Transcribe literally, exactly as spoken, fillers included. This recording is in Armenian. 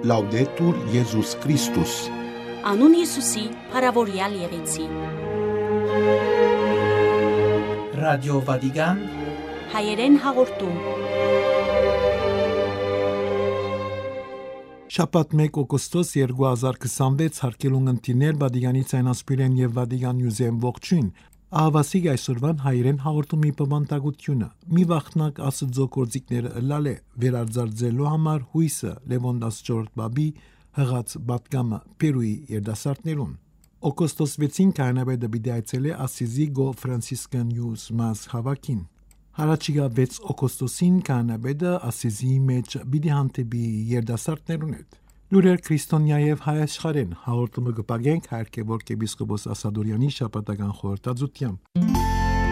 Լաուդետուր Եզուս Քրիստոս։ Անուն Հիսուսի, փառավորյալ եղեցի։ Ռադիո Վատիկան հայերեն հաղորդում։ Շաբաթ մեկ օգոստոս երկու հազար քսանվեց հարկելուն ընտիներ Վատիկանի ցայնասպիրեն եւ Վատիկան Նյուզեն ողջույն։ Ահավասիկ այսօրվան հայերեն հաղորդումի բովանդակությունը։ Մի վախնակ Աստծո գործիքները լալե վերարձարձելու համար հույսը Լևոն տասնչորսերորդ բաբի հղած պատգամը Պերուի երդասարտներուն։ Օգոստոս վեցին կանաբեդը բիդայցել է Ասիզի Գո Ֆրանցիսկան Յուս Մաս հավաքին։ Հարաճիգա վեց օգոստոսին կանաբեդը Ասիզի մեջ բիդի հանդիպի երդասարտներուն հետ։ Լուրեր քրիստոնյաև հայ աշխարհեն հաղորդումը կպագենք հարկեվոր կեպիսկոպոս Ասադորյանի շաբաթական խորհրդածությամբ։